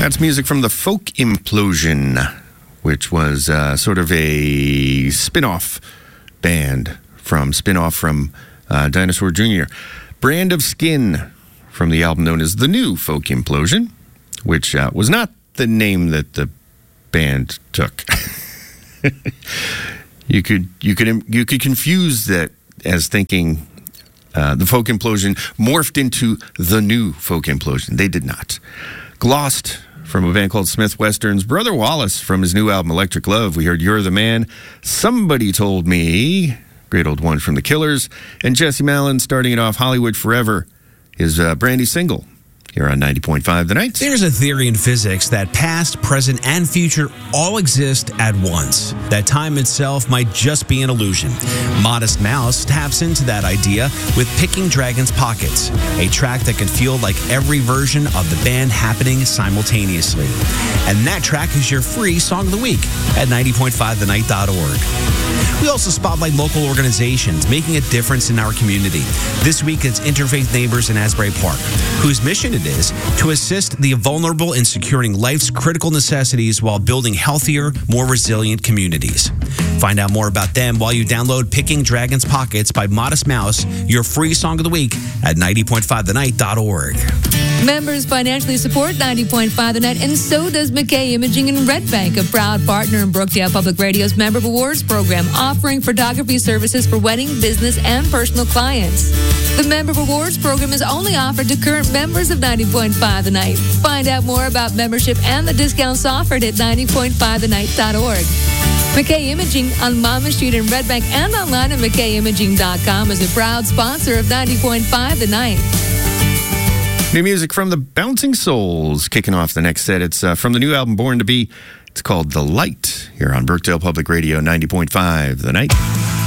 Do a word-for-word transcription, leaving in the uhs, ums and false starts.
That's music from the Folk Implosion, which was uh, sort of a spin-off band from spin-off from uh, Dinosaur Junior Brand of Skin from the album known as The New Folk Implosion, which uh, was not the name that the band took. you could you could you could confuse that as thinking uh, the Folk Implosion morphed into The New Folk Implosion. They did not. Glossed from a band called Smith Western's. Brother Wallace from his new album Electric Love. We heard You're the Man. Somebody Told Me. Great old one from The Killers. And Jesse Malin starting it off, Hollywood Forever, his uh, brandy single here on ninety point five The Night. There's a theory in physics that past, present, and future all exist at once. That time itself might just be an illusion. Modest Mouse taps into that idea with Picking Dragon's Pockets, a track that can feel like every version of the band happening simultaneously. And that track is your free Song of the Week at ninety point five the night dot org. We also spotlight local organizations making a difference in our community. This week, it's Interfaith Neighbors in Asbury Park, whose mission it is to assist the vulnerable in securing life's critical necessities while building healthier, more resilient communities. Find out more about them while you download Picking Dragon's Pockets by Modest Mouse, your free Song of the Week at ninety point five the night dot org. Members financially support ninety point five The Night, and so does McKay Imaging in Red Bank, a proud partner in Brookdale Public Radio's Member of Awards program, offering photography services for wedding, business, and personal clients. The Member of Awards program is only offered to current members of ninety point five The Night. Find out more about membership and the discounts offered at ninety point five the night dot org. McKay Imaging on Mama Street in Red Bank and online at mckay imaging dot com is a proud sponsor of ninety point five The Night. New music from the Bouncing Souls kicking off the next set. It's uh, from the new album Born to Be. It's called The Light here on Brookdale Public Radio ninety point five The Night.